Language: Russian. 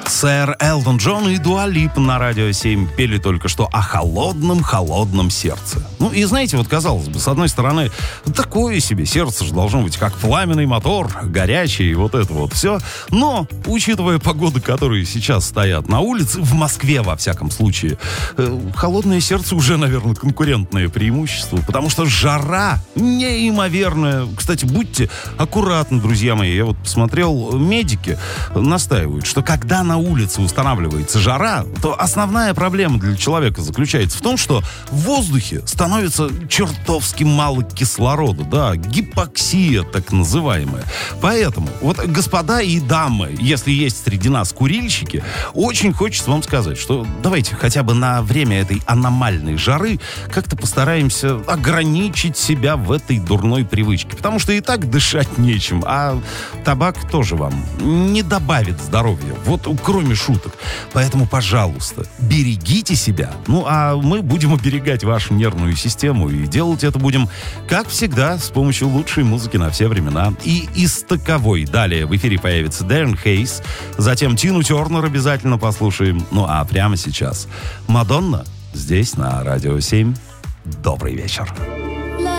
Сэр Элтон Джон и Дуа Липа на Радио 7 пели только что о холодном сердце. Ну и знаете, вот казалось бы, с одной стороны, такое себе сердце же должно быть как пламенный мотор, горячий, и вот это вот все. Но, учитывая погоды, которые сейчас стоят на улице, в Москве во всяком случае, холодное сердце уже, наверное, конкурентное преимущество, потому что жара неимоверная. Кстати, будьте аккуратны, друзья мои. Я вот посмотрел, медики настаивают, что когда на улице устанавливается жара, то основная проблема для человека заключается в том, что в воздухе становится чертовски мало кислорода, да, гипоксия так называемая. Поэтому, вот, господа и дамы, если есть среди нас курильщики, очень хочется вам сказать, что давайте хотя бы на время этой аномальной жары как-то постараемся ограничить себя в этой дурной привычке, потому что и так дышать нечем, а табак тоже вам не добавит здоровья. Вот кроме шуток. Поэтому, пожалуйста, берегите себя. Ну, а мы будем оберегать вашу нервную систему. И делать это будем, как всегда, с помощью лучшей музыки на все времена. И из таковой. Далее в эфире появится Дэрин Хейс. Затем Тину Тернер обязательно послушаем. Ну, а прямо сейчас Мадонна здесь, на Радио 7. Добрый вечер.